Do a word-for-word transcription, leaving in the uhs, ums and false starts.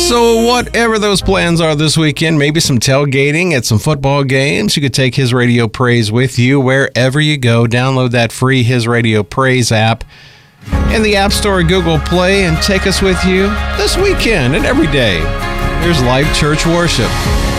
So whatever those plans are this weekend, maybe some tailgating at some football games, you could take His Radio Praise with you wherever you go. Download that free His Radio Praise app in the App Store or Google Play and take us with you this weekend and every day. Here's live church worship.